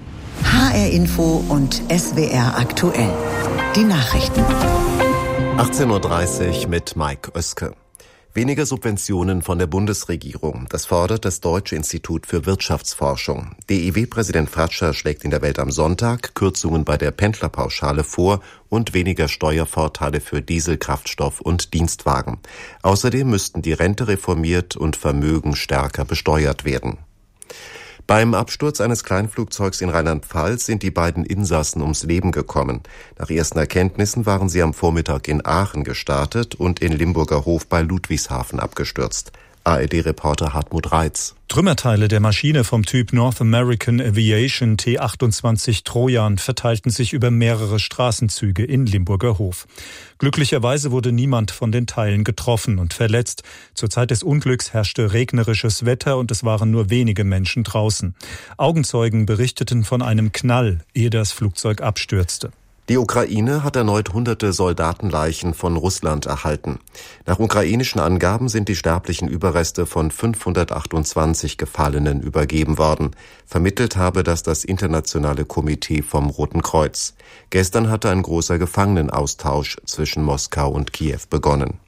H R Info und S W R aktuell. Die Nachrichten. achtzehn Uhr dreißig mit Mike Oeske. Weniger Subventionen von der Bundesregierung. Das fordert das Deutsche Institut für Wirtschaftsforschung. D I W-Präsident Fratscher schlägt in der Welt am Sonntag Kürzungen bei der Pendlerpauschale vor und weniger Steuervorteile für Diesel, Kraftstoff und Dienstwagen. Außerdem müssten die Rente reformiert und Vermögen stärker besteuert werden. Beim Absturz eines Kleinflugzeugs in Rheinland-Pfalz sind die beiden Insassen ums Leben gekommen. Nach ersten Erkenntnissen waren sie am Vormittag in Aachen gestartet und in Limburger Hof bei Ludwigshafen abgestürzt. A R D-Reporter Hartmut Reitz. Trümmerteile der Maschine vom Typ North American Aviation T achtundzwanzig Trojan verteilten sich über mehrere Straßenzüge in Limburger Hof. Glücklicherweise wurde niemand von den Teilen getroffen und verletzt. Zur Zeit des Unglücks herrschte regnerisches Wetter und es waren nur wenige Menschen draußen. Augenzeugen berichteten von einem Knall, ehe das Flugzeug abstürzte. Die Ukraine hat erneut hunderte Soldatenleichen von Russland erhalten. Nach ukrainischen Angaben sind die sterblichen Überreste von fünfhundertachtundzwanzig Gefallenen übergeben worden. Vermittelt habe das das Internationale Komitee vom Roten Kreuz. Gestern hatte ein großer Gefangenenaustausch zwischen Moskau und Kiew begonnen.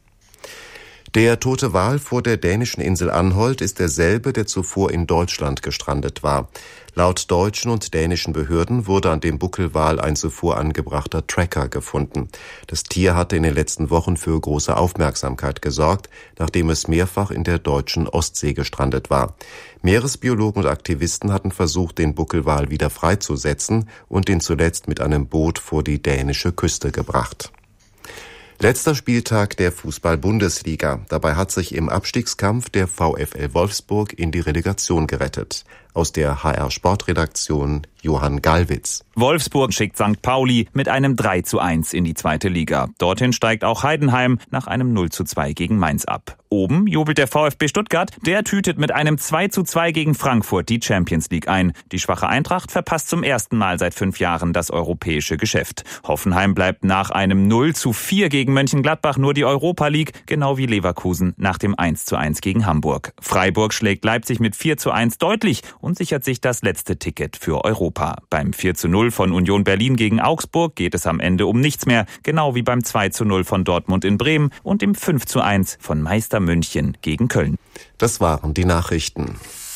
Der tote Wal vor der dänischen Insel Anholt ist derselbe, der zuvor in Deutschland gestrandet war. Laut deutschen und dänischen Behörden wurde an dem Buckelwal ein zuvor angebrachter Tracker gefunden. Das Tier hatte in den letzten Wochen für große Aufmerksamkeit gesorgt, nachdem es mehrfach in der deutschen Ostsee gestrandet war. Meeresbiologen und Aktivisten hatten versucht, den Buckelwal wieder freizusetzen und ihn zuletzt mit einem Boot vor die dänische Küste gebracht. Letzter Spieltag der Fußball-Bundesliga. Dabei hat sich im Abstiegskampf der VfL Wolfsburg in die Relegation gerettet. Aus der H R-Sportredaktion Johann Gallwitz. Wolfsburg schickt Sankt Pauli mit einem drei zu eins in die zweite Liga. Dorthin steigt auch Heidenheim nach einem null zu zwei gegen Mainz ab. Oben jubelt der VfB Stuttgart. Der tütet mit einem zwei zu zwei gegen Frankfurt die Champions League ein. Die schwache Eintracht verpasst zum ersten Mal seit fünf Jahren das europäische Geschäft. Hoffenheim bleibt nach einem null zu vier gegen Mönchengladbach nur die Europa League, genau wie Leverkusen nach dem eins zu eins gegen Hamburg. Freiburg schlägt Leipzig mit vier zu eins deutlich und sichert sich das letzte Ticket für Europa. Beim vier zu null von Union Berlin gegen Augsburg geht es am Ende um nichts mehr, genau wie beim zwei zu null von Dortmund in Bremen und dem fünf zu eins von Meister München gegen Köln. Das waren die Nachrichten.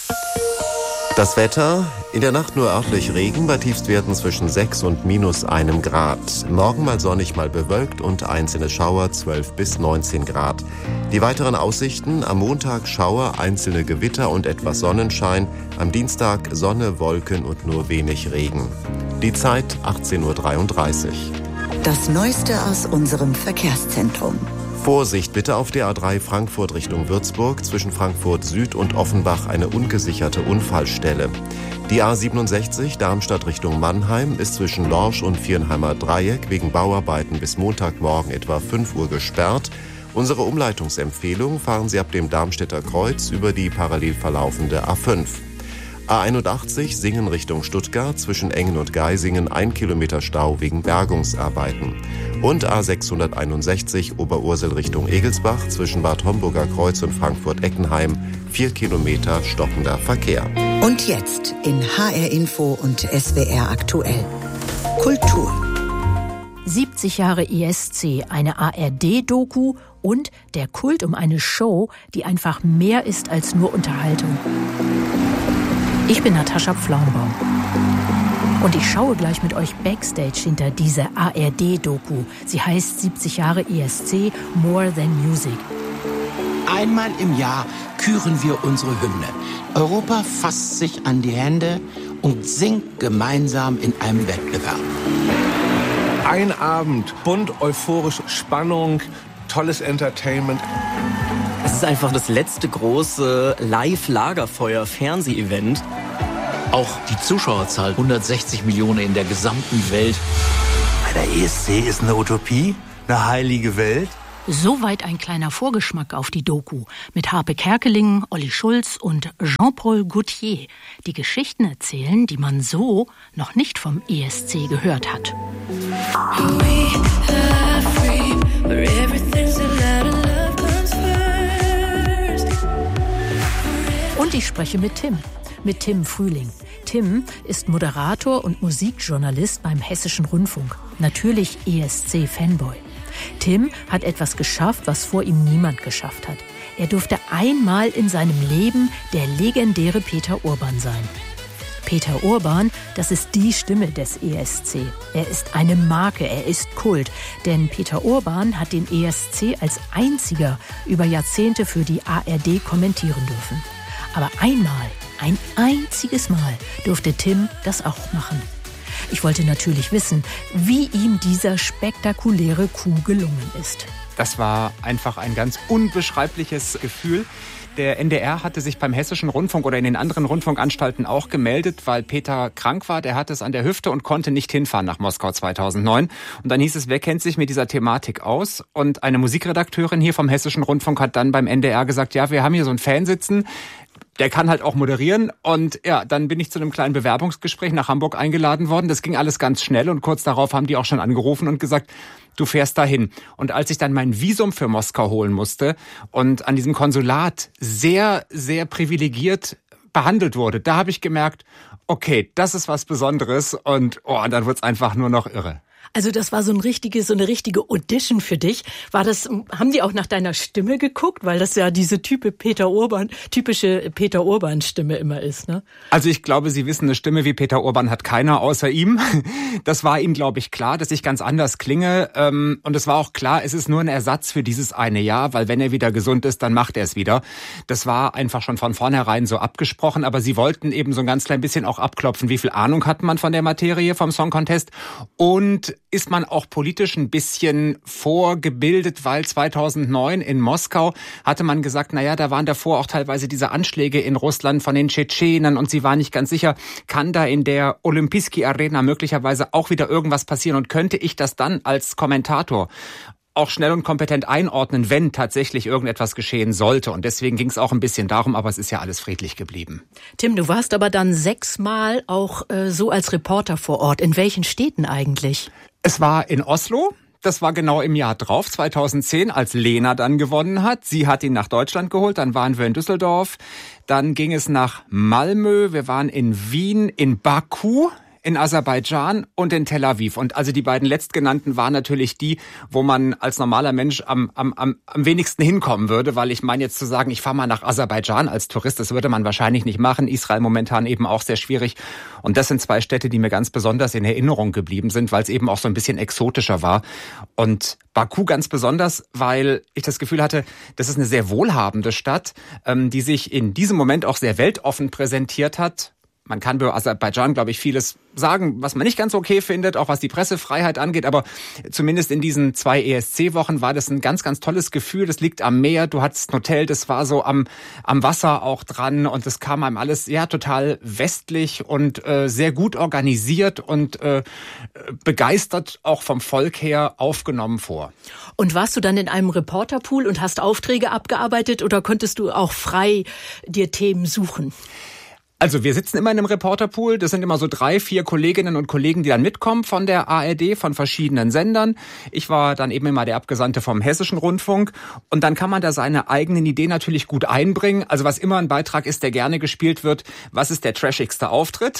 Das Wetter, in der Nacht nur örtlich Regen, bei Tiefstwerten zwischen sechs und minus einem Grad. Morgen mal sonnig, mal bewölkt und einzelne Schauer, zwölf bis neunzehn Grad. Die weiteren Aussichten, am Montag Schauer, einzelne Gewitter und etwas Sonnenschein. Am Dienstag Sonne, Wolken und nur wenig Regen. Die Zeit achtzehn Uhr dreiunddreißig. Das Neueste aus unserem Verkehrszentrum. Vorsicht bitte auf der A drei Frankfurt Richtung Würzburg, zwischen Frankfurt Süd und Offenbach eine ungesicherte Unfallstelle. Die A siebenundsechzig Darmstadt Richtung Mannheim ist zwischen Lorsch und Viernheimer Dreieck wegen Bauarbeiten bis Montagmorgen etwa fünf Uhr gesperrt. Unsere Umleitungsempfehlung: fahren Sie ab dem Darmstädter Kreuz über die parallel verlaufende A fünf. A einundachtzig Singen Richtung Stuttgart, zwischen Engen und Geisingen ein Kilometer Stau wegen Bergungsarbeiten. Und A sechshunderteinundsechzig Oberursel Richtung Egelsbach, zwischen Bad Homburger Kreuz und Frankfurt-Eckenheim vier Kilometer stockender Verkehr. Und jetzt in H R Info und S W R aktuell. Kultur. siebzig Jahre E S C, eine A R D-Doku und der Kult um eine Show, die einfach mehr ist als nur Unterhaltung. Ich bin Natascha Pflaumbaum und ich schaue gleich mit euch Backstage hinter diese A R D-Doku. Sie heißt siebzig Jahre E S C, More Than Music. Einmal im Jahr küren wir unsere Hymne. Europa fasst sich an die Hände und singt gemeinsam in einem Wettbewerb. Ein Abend, bunt, euphorisch, Spannung, tolles Entertainment. Es ist einfach das letzte große Live-Lagerfeuer-Fernseh-Event. Auch die Zuschauerzahl, hundertsechzig Millionen in der gesamten Welt. Der E S C ist eine Utopie, eine heilige Welt. Soweit ein kleiner Vorgeschmack auf die Doku mit Harpe Kerkeling, Olli Schulz und Jean-Paul Gaultier, die Geschichten erzählen, die man so noch nicht vom E S C gehört hat. Und ich spreche mit Tim, mit Tim Frühling. Tim ist Moderator und Musikjournalist beim Hessischen Rundfunk. Natürlich E S C-Fanboy. Tim hat etwas geschafft, was vor ihm niemand geschafft hat. Er durfte einmal in seinem Leben der legendäre Peter Urban sein. Peter Urban, das ist die Stimme des E S C. Er ist eine Marke, er ist Kult. Denn Peter Urban hat den E S C als einziger über Jahrzehnte für die A R D kommentieren dürfen. Aber einmal, ein einziges Mal durfte Tim das auch machen. Ich wollte natürlich wissen, wie ihm dieser spektakuläre Coup gelungen ist. Das war einfach ein ganz unbeschreibliches Gefühl. Der N D R hatte sich beim Hessischen Rundfunk oder in den anderen Rundfunkanstalten auch gemeldet, weil Peter krank war. Der hatte es an der Hüfte und konnte nicht hinfahren nach Moskau zweitausendneun. Und dann hieß es, wer kennt sich mit dieser Thematik aus? Und eine Musikredakteurin hier vom Hessischen Rundfunk hat dann beim N D R gesagt, ja, wir haben hier so einen Fan sitzen. Der kann halt auch moderieren und ja, dann bin ich zu einem kleinen Bewerbungsgespräch nach Hamburg eingeladen worden. Das ging alles ganz schnell und kurz darauf haben die auch schon angerufen und gesagt, du fährst dahin. Und als ich dann mein Visum für Moskau holen musste und an diesem Konsulat sehr, sehr privilegiert behandelt wurde, da habe ich gemerkt, okay, das ist was Besonderes und oh, dann wird's einfach nur noch irre. Also das war so ein richtige, so eine richtige Audition für dich. War das, haben die auch nach deiner Stimme geguckt? Weil das ja diese Type Peter Urban, typische Peter Urban Stimme immer ist, ne? Also ich glaube, Sie wissen, eine Stimme wie Peter Urban hat keiner außer ihm. Das war ihm, glaube ich, klar, dass ich ganz anders klinge. Und es war auch klar, es ist nur ein Ersatz für dieses eine Jahr, weil wenn er wieder gesund ist, dann macht er es wieder. Das war einfach schon von vornherein so abgesprochen. Aber Sie wollten eben so ein ganz klein bisschen auch abklopfen, wie viel Ahnung hat man von der Materie vom Song Contest und ist man auch politisch ein bisschen vorgebildet, weil zweitausendneun in Moskau hatte man gesagt, naja, da waren davor auch teilweise diese Anschläge in Russland von den Tschetschenen und sie war nicht ganz sicher, kann da in der Olympijski Arena möglicherweise auch wieder irgendwas passieren und könnte ich das dann als Kommentator auch schnell und kompetent einordnen, wenn tatsächlich irgendetwas geschehen sollte. Und deswegen ging es auch ein bisschen darum, aber es ist ja alles friedlich geblieben. Tim, du warst aber dann sechsmal auch äh, so als Reporter vor Ort. In welchen Städten eigentlich? Es war in Oslo. Das war genau im Jahr drauf, zweitausendzehn, als Lena dann gewonnen hat. Sie hat ihn nach Deutschland geholt, dann waren wir in Düsseldorf. Dann ging es nach Malmö, wir waren in Wien, in Baku, in Aserbaidschan und in Tel Aviv. Und also die beiden letztgenannten waren natürlich die, wo man als normaler Mensch am, am, am, am wenigsten hinkommen würde, weil ich meine jetzt zu sagen, ich fahre mal nach Aserbaidschan als Tourist, das würde man wahrscheinlich nicht machen. Israel momentan eben auch sehr schwierig. Und das sind zwei Städte, die mir ganz besonders in Erinnerung geblieben sind, weil es eben auch so ein bisschen exotischer war. Und Baku ganz besonders, weil ich das Gefühl hatte, das ist eine sehr wohlhabende Stadt, die sich in diesem Moment auch sehr weltoffen präsentiert hat. Man kann bei Aserbaidschan, glaube ich, vieles sagen, was man nicht ganz okay findet, auch was die Pressefreiheit angeht. Aber zumindest in diesen zwei E S C-Wochen war das ein ganz, ganz tolles Gefühl. Das liegt am Meer, du hattest ein Hotel, das war so am am Wasser auch dran. Und das kam einem alles ja total westlich und äh, sehr gut organisiert und äh, begeistert auch vom Volk her aufgenommen vor. Und warst du dann in einem Reporterpool und hast Aufträge abgearbeitet oder konntest du auch frei dir Themen suchen? Also wir sitzen immer in einem Reporterpool, das sind immer so drei, vier Kolleginnen und Kollegen, die dann mitkommen von der A R D, von verschiedenen Sendern. Ich war dann eben immer der Abgesandte vom Hessischen Rundfunk und dann kann man da seine eigenen Ideen natürlich gut einbringen. Also was immer ein Beitrag ist, der gerne gespielt wird, was ist der trashigste Auftritt?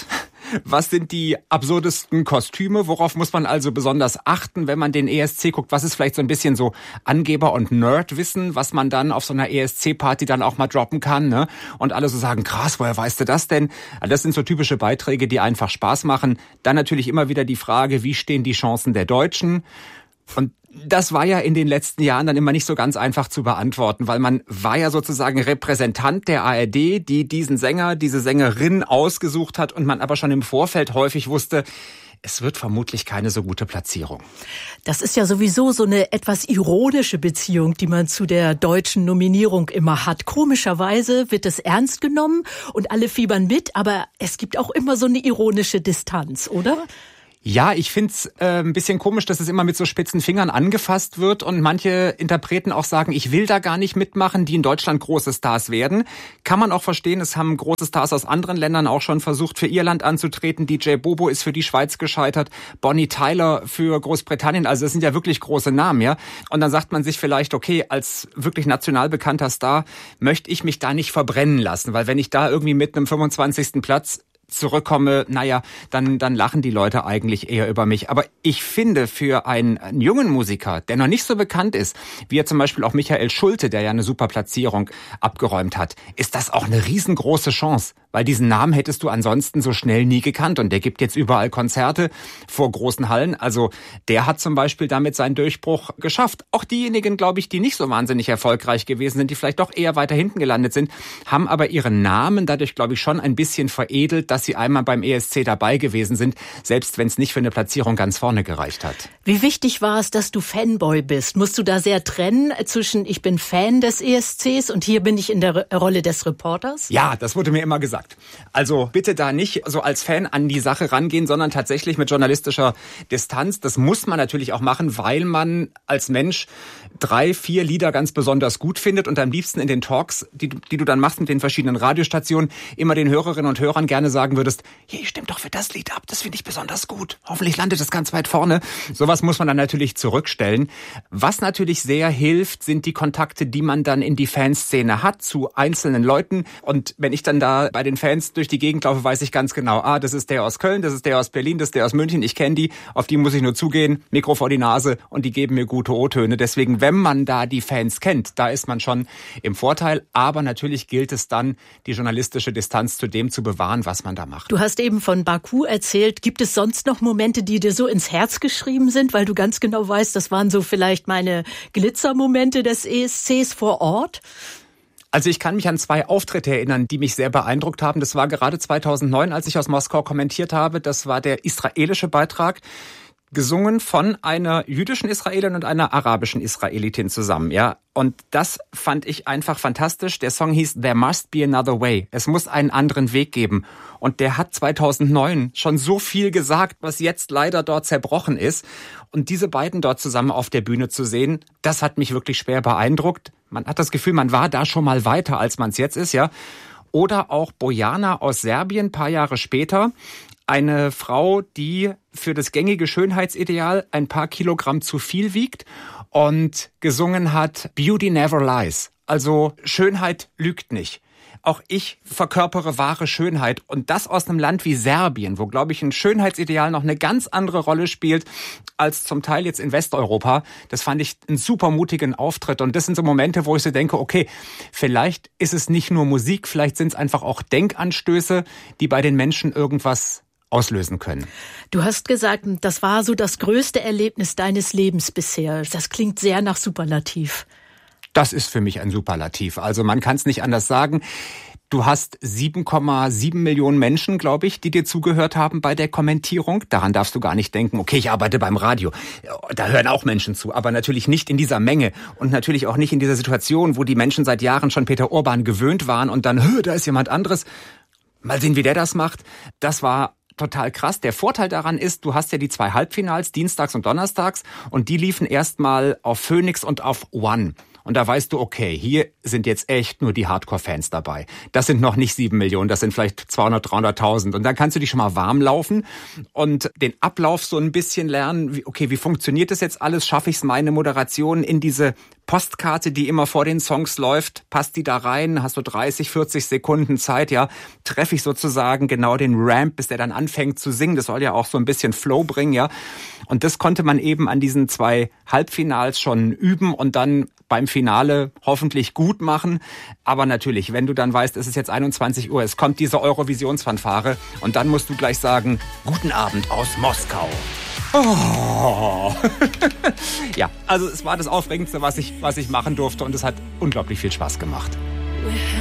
Was sind die absurdesten Kostüme? Worauf muss man also besonders achten, wenn man den E S C guckt? Was ist vielleicht so ein bisschen so Angeber- und Nerdwissen, was man dann auf so einer E S C-Party dann auch mal droppen kann, ne? Und alle so sagen, krass, woher weißt du das denn? Das sind so typische Beiträge, die einfach Spaß machen. Dann natürlich immer wieder die Frage, wie stehen die Chancen der Deutschen? Und das war ja in den letzten Jahren dann immer nicht so ganz einfach zu beantworten, weil man war ja sozusagen Repräsentant der A R D, die diesen Sänger, diese Sängerin ausgesucht hat und man aber schon im Vorfeld häufig wusste, es wird vermutlich keine so gute Platzierung. Das ist ja sowieso so eine etwas ironische Beziehung, die man zu der deutschen Nominierung immer hat. Komischerweise wird es ernst genommen und alle fiebern mit, aber es gibt auch immer so eine ironische Distanz, oder? Ja, ich find's äh, ein bisschen komisch, dass es immer mit so spitzen Fingern angefasst wird und manche Interpreten auch sagen, ich will da gar nicht mitmachen, die in Deutschland große Stars werden. Kann man auch verstehen, es haben große Stars aus anderen Ländern auch schon versucht, für ihr Land anzutreten. D J Bobo ist für die Schweiz gescheitert, Bonnie Tyler für Großbritannien, also das sind ja wirklich große Namen, ja. Und dann sagt man sich vielleicht, okay, als wirklich national bekannter Star möchte ich mich da nicht verbrennen lassen, weil wenn ich da irgendwie mit einem fünfundzwanzigsten Platz zurückkomme, naja, dann, dann lachen die Leute eigentlich eher über mich. Aber ich finde, für einen, einen jungen Musiker, der noch nicht so bekannt ist, wie ja zum Beispiel auch Michael Schulte, der ja eine super Platzierung abgeräumt hat, ist das auch eine riesengroße Chance. Weil diesen Namen hättest du ansonsten so schnell nie gekannt. Und der gibt jetzt überall Konzerte vor großen Hallen. Also der hat zum Beispiel damit seinen Durchbruch geschafft. Auch diejenigen, glaube ich, die nicht so wahnsinnig erfolgreich gewesen sind, die vielleicht doch eher weiter hinten gelandet sind, haben aber ihren Namen dadurch, glaube ich, schon ein bisschen veredelt, dass sie einmal beim E S C dabei gewesen sind, selbst wenn es nicht für eine Platzierung ganz vorne gereicht hat. Wie wichtig war es, dass du Fanboy bist? Musst du da sehr trennen zwischen ich bin Fan des E S Cs und hier bin ich in der Rolle des Reporters? Ja, das wurde mir immer gesagt. Also bitte da nicht so als Fan an die Sache rangehen, sondern tatsächlich mit journalistischer Distanz. Das muss man natürlich auch machen, weil man als Mensch drei, vier Lieder ganz besonders gut findet und am liebsten in den Talks, die, die du dann machst mit den verschiedenen Radiostationen, immer den Hörerinnen und Hörern gerne sagen würdest, hey, stimmt doch für das Lied ab, das finde ich besonders gut. Hoffentlich landet es ganz weit vorne. Sowas muss man dann natürlich zurückstellen. Was natürlich sehr hilft, sind die Kontakte, die man dann in die Fanszene hat zu einzelnen Leuten. Und wenn ich dann da bei den Fans durch die Gegend laufe, weiß ich ganz genau, ah, das ist der aus Köln, das ist der aus Berlin, das ist der aus München, ich kenne die, auf die muss ich nur zugehen, Mikro vor die Nase und die geben mir gute O-Töne. Deswegen, wenn man da die Fans kennt, da ist man schon im Vorteil. Aber natürlich gilt es dann, die journalistische Distanz zu dem zu bewahren, was man da macht. Du hast eben von Baku erzählt. Gibt es sonst noch Momente, die dir so ins Herz geschrieben sind, weil du ganz genau weißt, das waren so vielleicht meine Glitzermomente des E S Cs vor Ort? Also ich kann mich an zwei Auftritte erinnern, die mich sehr beeindruckt haben. Das war gerade zweitausendneun, als ich aus Moskau kommentiert habe. Das war der israelische Beitrag, gesungen von einer jüdischen Israelin und einer arabischen Israelitin zusammen, ja. Und das fand ich einfach fantastisch. Der Song hieß There Must Be Another Way. Es muss einen anderen Weg geben. Und der hat zweitausendneun schon so viel gesagt, was jetzt leider dort zerbrochen ist. Und diese beiden dort zusammen auf der Bühne zu sehen, das hat mich wirklich schwer beeindruckt. Man hat das Gefühl, man war da schon mal weiter, als man es jetzt ist, ja. Oder auch Bojana aus Serbien, paar Jahre später. Eine Frau, die für das gängige Schönheitsideal ein paar Kilogramm zu viel wiegt und gesungen hat Beauty Never Lies. Also Schönheit lügt nicht. Auch ich verkörpere wahre Schönheit und das aus einem Land wie Serbien, wo, glaube ich, ein Schönheitsideal noch eine ganz andere Rolle spielt als zum Teil jetzt in Westeuropa. Das fand ich einen super mutigen Auftritt und das sind so Momente, wo ich so denke, okay, vielleicht ist es nicht nur Musik, vielleicht sind es einfach auch Denkanstöße, die bei den Menschen irgendwas auslösen können. Du hast gesagt, das war so das größte Erlebnis deines Lebens bisher. Das klingt sehr nach Superlativ. Das ist für mich ein Superlativ. Also man kann es nicht anders sagen. Du hast sieben Komma sieben Millionen Menschen, glaube ich, die dir zugehört haben bei der Kommentierung. Daran darfst du gar nicht denken, okay, ich arbeite beim Radio. Da hören auch Menschen zu, aber natürlich nicht in dieser Menge und natürlich auch nicht in dieser Situation, wo die Menschen seit Jahren schon Peter Urban gewöhnt waren und dann, hö, da ist jemand anderes. Mal sehen, wie der das macht. Das war total krass. Der Vorteil daran ist, du hast ja die zwei Halbfinals, dienstags und donnerstags, und die liefen erstmal auf Phoenix und auf One. Und da weißt du, okay, hier sind jetzt echt nur die Hardcore-Fans dabei. Das sind noch nicht sieben Millionen, das sind vielleicht zweihundert, dreihunderttausend. Und dann kannst du dich schon mal warm laufen und den Ablauf so ein bisschen lernen. Wie, okay, wie funktioniert das jetzt alles? Schaffe ich es, meine Moderation in diese Postkarte, die immer vor den Songs läuft, passt die da rein? Hast du dreißig, vierzig Sekunden Zeit, ja? Treffe ich sozusagen genau den Ramp, bis der dann anfängt zu singen. Das soll ja auch so ein bisschen Flow bringen, ja? Und das konnte man eben an diesen zwei Halbfinals schon üben und dann beim Finale hoffentlich gut machen. Aber natürlich, wenn du dann weißt, es ist jetzt einundzwanzig Uhr, es kommt diese Eurovisionsfanfare und dann musst du gleich sagen, guten Abend aus Moskau. Oh. Ja, also es war das Aufregendste, was ich, was ich machen durfte und es hat unglaublich viel Spaß gemacht.